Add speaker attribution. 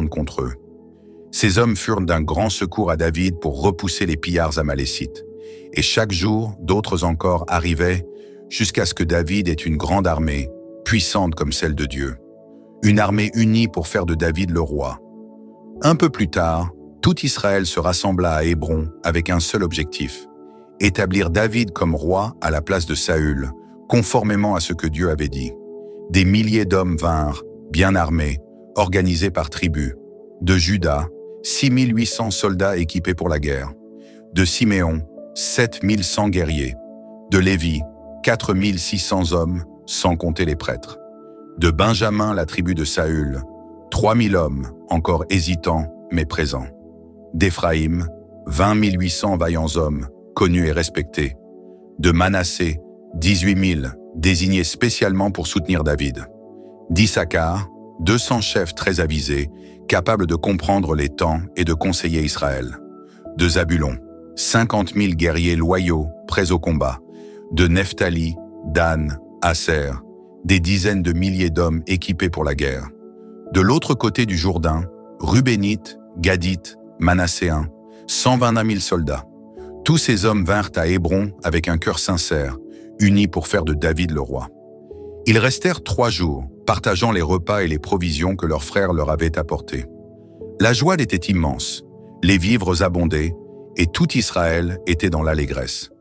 Speaker 1: tourne contre eux. Ces hommes furent d'un grand secours à David pour repousser les pillards amalécites. Et chaque jour, d'autres encore arrivaient jusqu'à ce que David ait une grande armée, puissante comme celle de Dieu. Une armée unie pour faire de David le roi. Un peu plus tard, tout Israël se rassembla à Hébron avec un seul objectif, établir David comme roi à la place de Saül, conformément à ce que Dieu avait dit. Des milliers d'hommes vinrent, bien armés, organisés par tribu. De Juda, 6800 soldats équipés pour la guerre. De Siméon, 7100 guerriers. De Lévi, 4600 hommes, sans compter les prêtres. De Benjamin, la tribu de Saül, 3000 hommes, encore hésitants, mais présents. D'Éphraïm, 20 800 vaillants hommes, connus et respectés. De Manassé, 18 000, désignés spécialement pour soutenir David. D'Issachar, 200 chefs très avisés, capables de comprendre les temps et de conseiller Israël. De Zabulon, 50 000 guerriers loyaux, prêts au combat. De Nephtali, Dan, Aser, des dizaines de milliers d'hommes équipés pour la guerre. De l'autre côté du Jourdain, Rubénites, Gadites, Manasséens, 129 000 soldats. Tous ces hommes vinrent à Hébron avec un cœur sincère, unis pour faire de David le roi. Ils restèrent 3 jours, partageant les repas et les provisions que leurs frères leur avaient apportés. La joie était immense, les vivres abondaient, et tout Israël était dans l'allégresse.